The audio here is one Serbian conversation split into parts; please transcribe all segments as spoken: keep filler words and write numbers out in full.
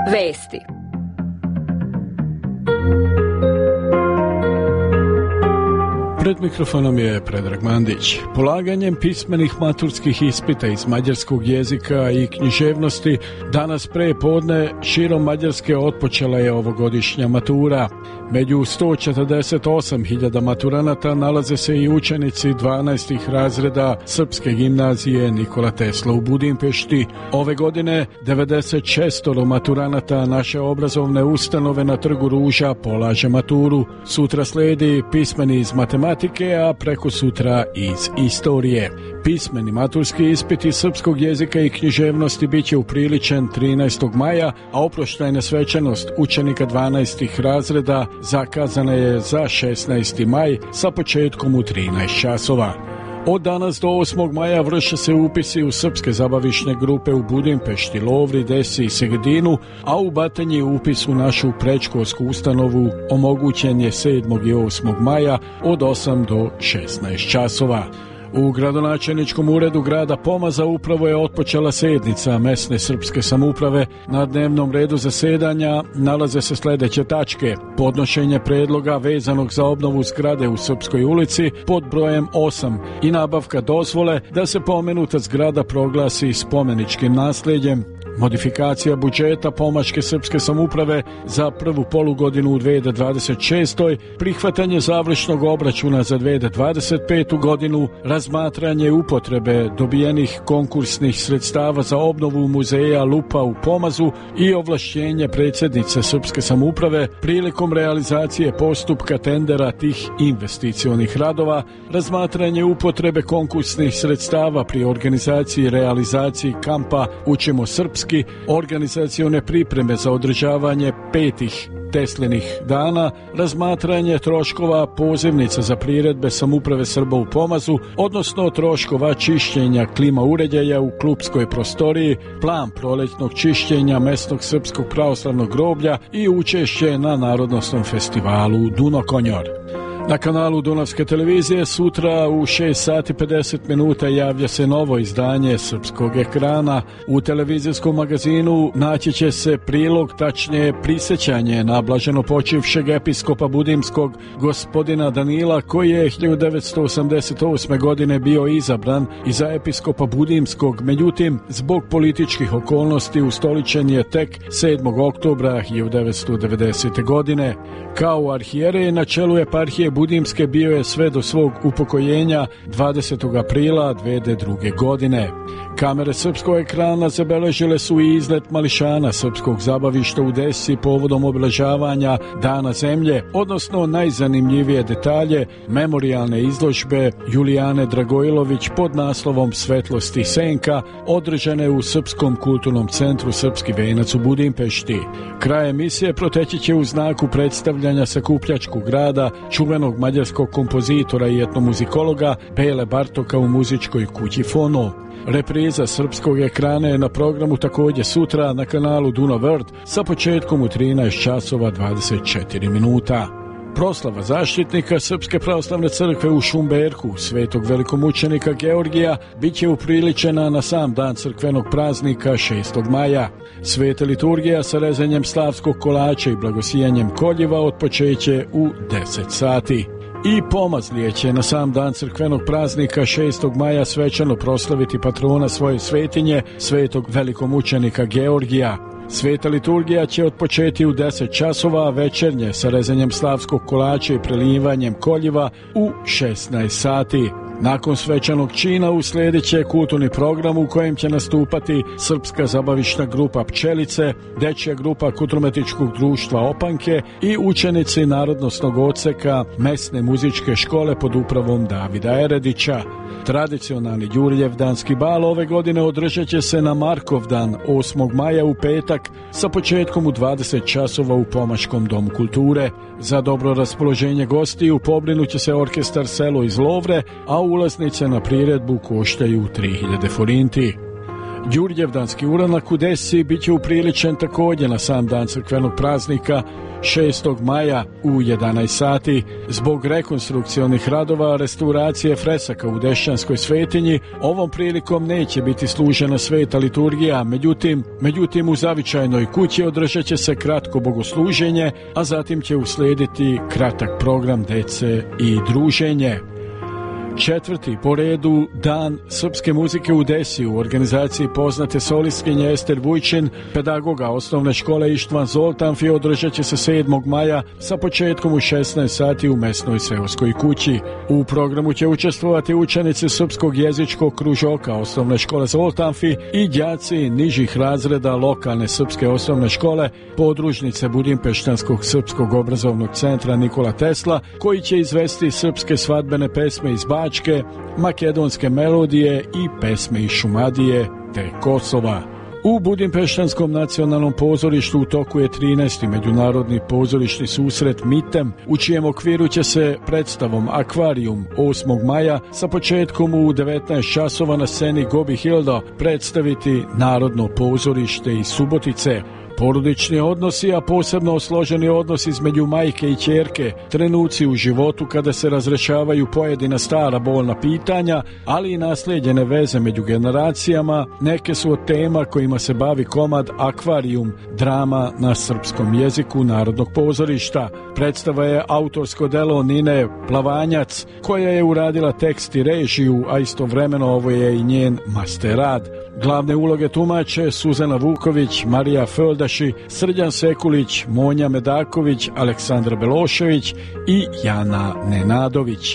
Vesti. Pred mikrofonom je Predrag Mandić. Polaganjem pismenih maturskih ispita iz mađarskog jezika i književnosti danas pre podne širom Mađarske otpočela je ovogodišnja matura. Među sto četrdeset osam hiljada maturanata nalaze se i učenici dvanaestih razreda Srpske gimnazije Nikola Tesla u Budimpešti. Ove godine devedeset šest maturanata naše obrazovne ustanove na Trgu Ruža polaže maturu. Sutra sledi pismeni iz matematike, a preko sutra iz istorije. Pismeni maturski ispit iz srpskog jezika i književnosti biće upriličen trinaestog maja, a oproštajna svečanost učenika dvanaestih razreda zakazana je za šesnaesti maj sa početkom u trinaest časova. Od danas do osmog maja vrše se upisi u srpske zabavišne grupe u Budimpešti, Lovri, Desi i Segedinu, a u Batanji upis u našu predškolsku ustanovu omogućen je sedmog i osmog maja od osam do šesnaest časova. U gradonačelničkom uredu grada Pomaza upravo je otpočela sednica mesne srpske samouprave. Na dnevnom redu zasedanja nalaze se sledeće tačke: podnošenje predloga vezanog za obnovu zgrade u Srpskoj ulici pod brojem osam i nabavka dozvole da se pomenuta zgrada proglasi spomeničkim naslijeđem, modifikacija budžeta Pomaške srpske samouprave za prvu polugodinu u dve hiljade dvadeset šestoj, prihvatanje završnog obračuna za dve hiljade dvadeset petu godinu, razmatranje upotrebe dobijenih konkursnih sredstava za obnovu muzeja Lupa u Pomazu i ovlašćenje predsjednice srpske samouprave prilikom realizacije postupka tendera tih investicionih radova, razmatranje upotrebe konkursnih sredstava pri organizaciji i realizaciji kampa Učimo srpski, organizacione pripreme za održavanje petih Teslinih dana, razmatranje troškova pozivnica za priredbe samouprave Srba u Pomazu, odnosno troškova čišćenja klima uređaja u klupskoj prostoriji, plan prolećnog čišćenja mesnog srpskog pravoslavnog groblja i učešće na Narodnosnom festivalu Dunokonjor. Na kanalu Dunavske televizije sutra u šest sati pedeset minuta javlja se novo izdanje Srpskog ekrana. U televizijskom magazinu naći će se prilog, tačnije prisjećanje na blaženo počivšeg episkopa budimskog gospodina Danila, koji je hiljadu devetsto osamdeset osme. godine bio izabran i za episkopa budimskog, međutim zbog političkih okolnosti ustoličen je tek sedmog oktobra hiljadu devetsto devedesete. godine. Kao arhijerej na čelu eparhije Budimske bio je sve do svog upokojenja dvadesetog aprila dve hiljade druge. godine. Kamere Srpskog ekrana zabeležile su i izlet mališana srpskog zabavišta u Desi povodom obeležavanja Dana zemlje, odnosno najzanimljivije detalje memorijalne izložbe Julijane Dragojlović pod naslovom Svetlosti senka, održane u Srpskom kulturnom centru Srpski venac u Budimpešti. Kraj emisije proteći će u znaku predstavljanja sakupljačkog rada čuvenog mađarskog kompozitora i etnomuzikologa Bele Bartoka u muzičkoj kući Fono. Repriza Srpskog ekrana je na programu također sutra na kanalu Dunav World sa početkom u trinaest časova dvadeset četiri minuta. Proslava zaštitnika Srpske pravoslavne crkve u Šumberku, svetog velikomučenika Georgija, bit će upriličena na sam dan crkvenog praznika šestog maja. Sveta liturgija sa rezanjem slavskog kolača i blagosijanjem koljiva otpočeće u deset sati. I Pomazlije će na sam dan crkvenog praznika šestog maja svečano proslaviti patrona svoje svetinje, svetog velikomučenika Georgija. Sveta liturgija će otpočeti u deset časova, a večernje sa rezanjem slavskog kolača i prelivanjem koljiva u šesnaest sati. Nakon svečanog čina uslijedit će kulturni program u kojem će nastupati Srpska zabavišna grupa Pčelice, dečja grupa Kulturno-umjetničkog društva Opanke i učenici Narodnosnog odseka mesne muzičke škole pod upravom Davida Eredića. Tradicionalni Đurđevdanski bal ove godine održat će se na Markovdan osmog maja u petak sa početkom u dvadeset časova u Pomaškom domu kulture. Za dobro raspoloženje gostiju pobrinut će se orkestar Selo iz Lovre, a ulaznice na priredbu koštaju tri hiljade forinti. Đurđevdanski uranak u Desi bit će upriličen također na sam dan crkvenog praznika šestog maja u jedanaest sati. Zbog rekonstrukcionih radova restauracije fresaka u Dešćanskoj svetinji ovom prilikom neće biti služena sveta liturgija, međutim, međutim u zavičajnoj kući održat će se kratko bogosluženje, a zatim će uslijediti kratak program dece i druženje. Četvrti po redu dan srpske muzike u Desi u organizaciji poznate solistkinje Ester Vujčin, pedagoga osnovne škole Ištvan Zoltanfi, održat će se sedmog maja sa početkom u šesnaest sati u mesnoj seoskoj kući. U programu će učestvovati učenici srpskog jezičkog kružoka osnovne škole Zoltanfi i đaci nižih razreda lokalne srpske osnovne škole, podružnice Budimpeštanskog srpskog obrazovnog centra Nikola Tesla, koji će izvesti srpske svadbene pesme iz Bačke, makedonske melodije i pesme iz Šumadije te Kosova. U Budimpeštanskom nacionalnom pozorištu u toku je trinaesti međunarodni pozorišni susret Mitem, u čijem okviru će se predstavom Akvarijum osmog maja sa početkom u devetnaest časova na sceni Gobi Hilda predstaviti Narodno pozorište iz Subotice. Porodični odnosi, a posebno složeni odnos između majke i ćerke, trenuci u životu kada se razrešavaju pojedina stara bolna pitanja, ali i naslijeđene veze među generacijama, neke su od tema kojima se bavi komad Akvarijum, drama na srpskom jeziku Narodnog pozorišta. Predstava je autorsko delo Nine Plavanjac, koja je uradila tekst i režiju, a istovremeno ovo je i njen master rad. Glavne uloge tumače Suzana Vuković, Marija Földaši, Srđan Sekulić, Monja Medaković, Aleksandra Belošević i Jana Nenadović.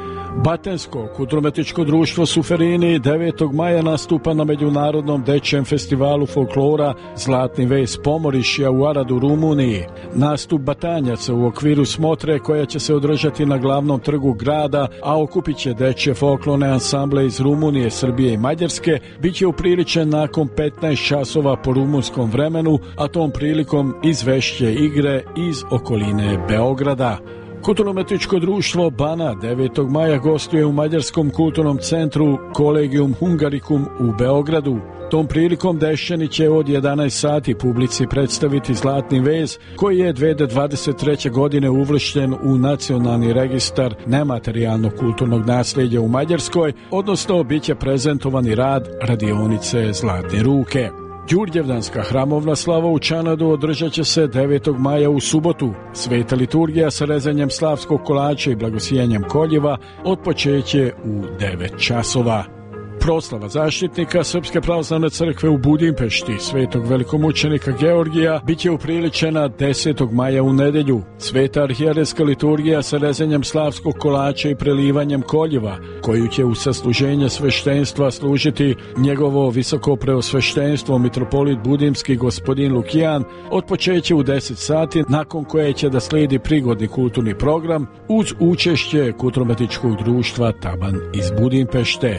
Batensko kulturno-umjetničko društvo Suferini devetog maja nastupa na Međunarodnom dečjem festivalu folklora Zlatni vez Pomorišja u Aradu, Rumuniji. Nastup batanjaca u okviru smotre koja će se održati na glavnom trgu grada, a okupit će dečje folklorne ansamble iz Rumunije, Srbije i Mađarske, bit će upriličen nakon petnaest časova po rumunskom vremenu, a tom prilikom izvešće igre iz okoline Beograda. Kulturno-umjetničko društvo Bana devetog maja gostuje u Mađarskom kulturnom centru Collegium Hungaricum u Beogradu. Tom prilikom Dešćani će od jedanaest sati publici predstaviti Zlatni vez, koji je dve hiljade dvadeset treće. godine uvršten u Nacionalni registar nematerijalnog kulturnog nasljeđa u Mađarskoj, odnosno bit će prezentovani rad radionice Zlatne ruke. Đurđevdanska hramovna slava u Čanadu održat će se devetog maja u subotu. Sveta liturgija sa rezanjem slavskog kolača i blagosijanjem koljiva otpočeće u devet časova. Proslava zaštitnika Srpske pravoslavne crkve u Budimpešti, svetog velikomučenika Georgija, bit će upriličena desetog maja u nedjelju. Sveta arhijerejska liturgija sa rezanjem slavskog kolača i prelivanjem koljiva, koju će u sasluženje sveštenstva služiti njegovo visoko preosveštenstvo mitropolit budimski gospodin Lukijan, otpočeće u deset sati, nakon koje će da slijedi prigodni kulturni program uz učešće kulturno-umjetničkog društva Taban iz Budimpešte.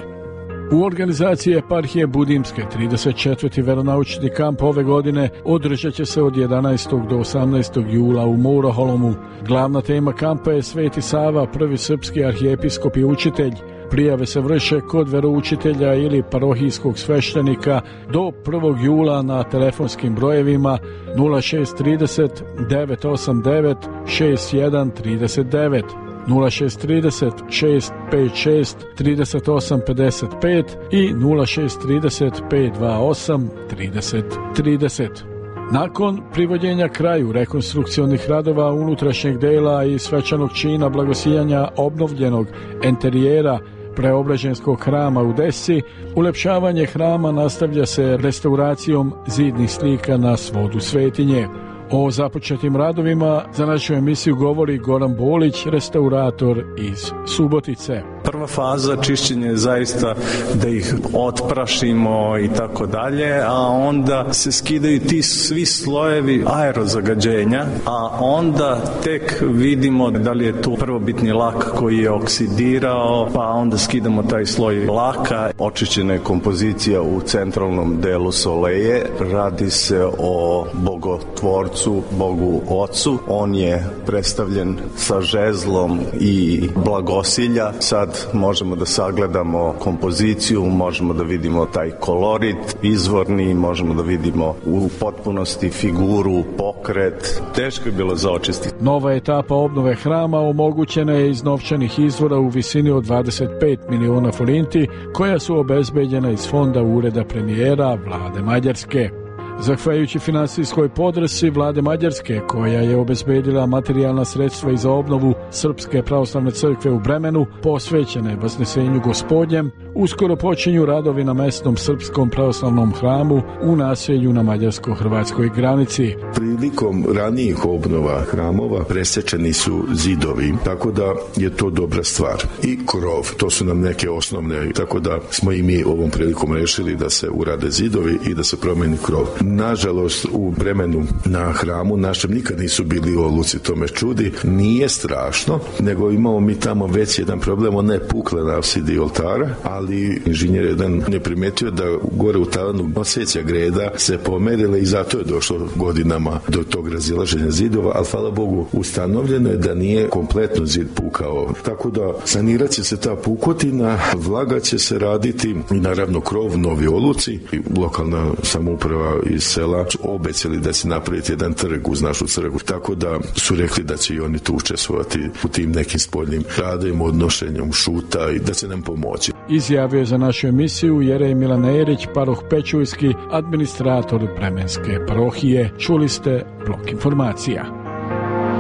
U organizaciji eparhije Budimske trideset četvrti veronaučni kamp ove godine održat će se od jedanaestog do osamnaestog jula u Mouraholomu. Glavna tema kampa je Sveti Sava, prvi srpski arhijepiskop i učitelj. Prijave se vrše kod veroučitelja ili parohijskog sveštenika do prvog jula na telefonskim brojevima nula šest trideset devet osam devet šest jedan tri devet, nula šest trideset šest pet šest tri osam pet pet i nula šest trideset pet dva osam trideset trideset. Nakon privođenja kraju rekonstrukcionih radova unutrašnjeg dela i svečanog čina blagosijanja obnovljenog enterijera Preobraženskog hrama u Desi, ulepšavanje hrama nastavlja se restauracijom zidnih slika na svodu svetinje. O započetim radovima za našu emisiju govori Goran Bolić, restaurator iz Subotice. Prva faza čišćenja je zaista da ih otprašimo i tako dalje, a onda se skidaju ti svi slojevi aerozagađenja, a onda tek vidimo da li je tu prvobitni lak koji je oksidirao, pa onda skidamo taj sloj laka. Očišćena je kompozicija u centralnom delu soleje, radi se o bogotvorcu, Bogu Ocu. On je predstavljen sa žezlom i blagosilja. Sad možemo da sagledamo kompoziciju, možemo da vidimo taj kolorit izvorni, možemo da vidimo u potpunosti figuru, pokret. Teško je bilo za očistiti. Nova etapa obnove hrama omogućena je iz novčanih izvora u visini od dvadeset pet miliona forinti, koja su obezbeđena iz fonda Ureda premijera Vlade Mađarske. Zahvaljujući finansijskoj podršci Vlade Mađarske, koja je obezbedila materijalna sredstva i za obnovu Srpske pravoslavne crkve u Bremenu, posvećene Vaznesenju Gospodnjem, uskoro počinju radovi na mesnom Srpskom pravoslavnom hramu u naselju na mađarsko-hrvatskoj granici. Prilikom ranijih obnova hramova presečeni su zidovi, tako da je to dobra stvar. I krov, to su nam neke osnovne, tako da smo i mi ovom prilikom rešili da se urade zidovi i da se promeni krov. Nažalost, u Bremenu na hramu našem nikad nisu bili oluci, to me čudi. Nije strašno, nego imamo mi tamo već jedan problem, ona je pukla na apsidi oltara, ali inženjer jedan je primetio da gore u talanu noseća greda se pomerile i zato je došlo godinama do tog razilaženja zidova, ali hvala Bogu ustanovljeno je da nije kompletno zid pukao. Tako da sanirat će se ta pukotina, vlaga će se raditi i naravno krov, novi oluci. I lokalna samouprava iz sela su obećali da će napraviti jedan trg uz našu crkvu, tako da su rekli da će i oni tu učestvovati u tim nekim spoljnim radovima, odnošenjem šuta i da će nam pomoći. Izjavio je za našu emisiju Jerej Milanerić, paroh Pečujski, administrator Bremenske parohije. Čuli ste Blok informacija.